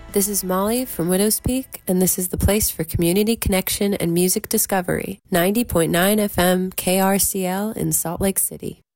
This is Molly from Widow's Peak, and this is the place for community connection and music discovery. 90.9 FM KRCL in Salt Lake City.